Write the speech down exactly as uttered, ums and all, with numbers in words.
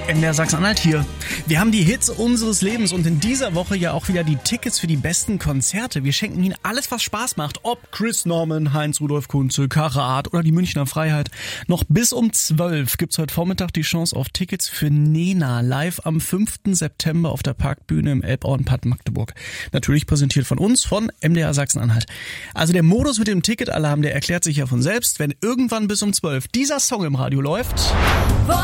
M D R Sachsen-Anhalt hier. Wir haben die Hits unseres Lebens und in dieser Woche ja auch wieder die Tickets für die besten Konzerte. Wir schenken Ihnen alles, was Spaß macht. Ob Chris Norman, Heinz-Rudolf Kunze, Karat oder die Münchner Freiheit. Noch bis um zwölf gibt's heute Vormittag die Chance auf Tickets für Nena live am fünften September auf der Parkbühne im Elbauernpark Magdeburg. Natürlich präsentiert von uns, von M D R Sachsen-Anhalt. Also der Modus mit dem Ticketalarm, der erklärt sich ja von selbst, wenn irgendwann bis um zwölf dieser Song im Radio läuft.